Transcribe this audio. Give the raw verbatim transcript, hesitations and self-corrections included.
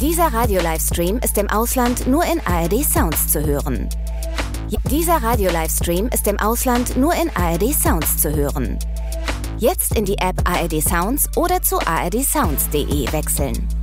Dieser Radio-Livestream ist im Ausland nur in A R D Sounds zu hören. Dieser Radio-Livestream ist im Ausland nur in A R D Sounds zu hören. Jetzt in die App A R D Sounds oder zu a r d sounds punkt d e wechseln.